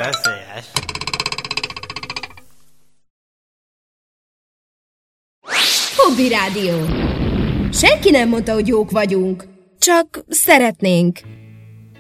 veszélyes. Hobby Rádió. Senki nem mondta, hogy jók vagyunk. Csak szeretnénk.